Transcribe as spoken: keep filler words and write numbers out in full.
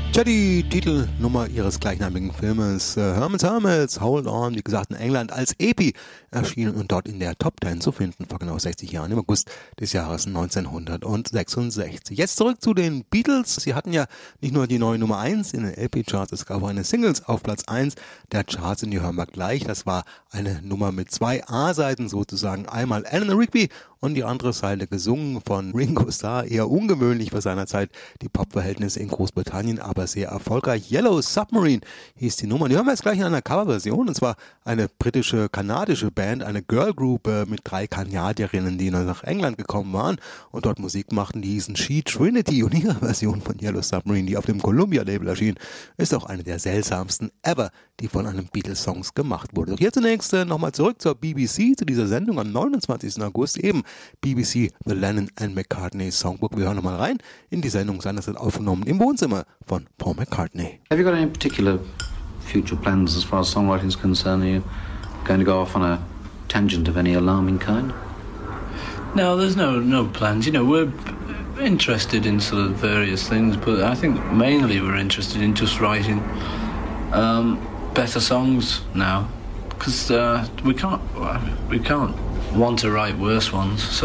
Tja, die Titelnummer ihres gleichnamigen Filmes äh, Herman's Hermits, Hold On, wie gesagt in England als Epi erschienen und dort in der Top Ten zu finden vor genau sechzig Jahren im August des Jahres neunzehnhundertsechsundsechzig. Jetzt zurück zu den Beatles. Sie hatten ja nicht nur die neue Nummer eins in den L P-Charts, es gab auch eine Singles auf Platz eins der Charts, in die hören wir gleich. Das war eine Nummer mit zwei A-Seiten sozusagen. Einmal Eleanor Rigby und die andere Seite gesungen von Ringo Starr, eher ungewöhnlich für seiner Zeit, die Popverhältnisse in Großbritannien, aber sehr erfolgreich. Yellow Submarine hieß die Nummer. Die hören wir jetzt gleich in einer Coverversion, und zwar eine britische, kanadische Band, eine Girl Group äh, mit drei Kanadierinnen, die nach England gekommen waren und dort Musik machten, die hießen She Trinity, und ihre Version von Yellow Submarine, die auf dem Columbia-Label erschien, ist auch eine der seltsamsten ever, die von einem Beatles-Songs gemacht wurde. Doch hier zunächst äh, nochmal zurück zur B B C, zu dieser Sendung am neunundzwanzigsten August, eben B B C The Lennon and McCartney Songbook. Wir hören nochmal rein in die Sendung, seinerzeit aufgenommen im Wohnzimmer von Paul McCartney. Have you got any particular future plans as far as songwriting is concerned? Are you going to go off on a tangent of any alarming kind? No, there's no no plans. You know, we're interested in sort of various things, but I think mainly we're interested in just writing um, better songs now, because uh, we can't we can't want to write worse ones. So